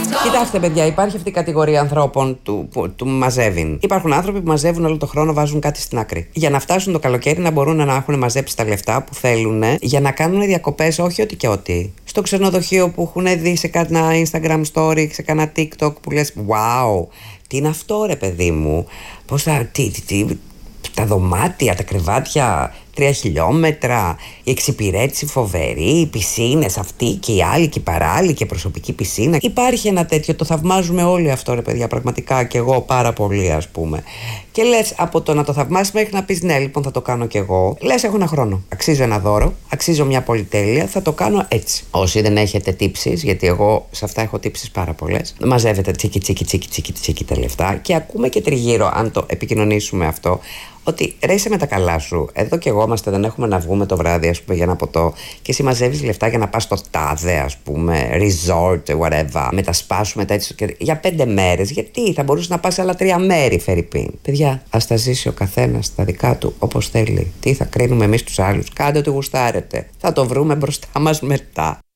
Κοιτάξτε, παιδιά, υπάρχει αυτή η κατηγορία ανθρώπων που μαζεύουν. Υπάρχουν άνθρωποι που μαζεύουν όλο το χρόνο, βάζουν κάτι στην άκρη. Για να φτάσουν το καλοκαίρι να μπορούν να έχουν μαζέψει τα λεφτά που θέλουν για να κάνουν διακοπές, όχι ό,τι και ό,τι. Στο ξενοδοχείο που έχουν δει σε κάνα Instagram story, σε κάνα TikTok που λες wow, τι είναι αυτό, ρε παιδί μου. Πώς θα. Τα δωμάτια, τα κρεβάτια 3 χιλιόμετρα, η εξυπηρέτηση φοβερή, οι πισίνες αυτή και η άλλη και η παράλληλη και προσωπική πισίνα. Υπάρχει ένα τέτοιο, το θαυμάζουμε όλοι αυτό, ρε παιδιά, πραγματικά, και εγώ πάρα πολύ, ας πούμε. Και λες, από το να το θαυμάσεις μέχρι να πεις ναι, λοιπόν θα το κάνω κι εγώ, λες, έχω ένα χρόνο. Αξίζω ένα δώρο, αξίζω μια πολυτέλεια, θα το κάνω έτσι. Όσοι δεν έχετε τύψεις, γιατί εγώ σε αυτά έχω τύψεις πάρα πολλές, μαζεύετε τσίκι τα λεφτά και ακούμε και τριγύρω, αν το επικοινωνήσουμε αυτό, ότι ρε, είσαι με τα καλά σου. Εδώ κι εγώ είμαστε, δεν έχουμε να βγούμε το βράδυ, ας πούμε, για ένα ποτό. Και εσύ μαζεύεις λεφτά για να πας στο τάδε, ας πούμε, resort, whatever. Με τα σπάσου, μετά έτσι. Για 5 μέρες. Γιατί θα μπορούσε να πας σε άλλα 3 μέρη, φερρυπίν. Παιδιά, ας τα ζήσει ο καθένας τα δικά του όπως θέλει. Τι θα κρίνουμε εμείς τους άλλους. Κάντε ό,τι γουστάρετε. Θα το βρούμε μπροστά μας μετά.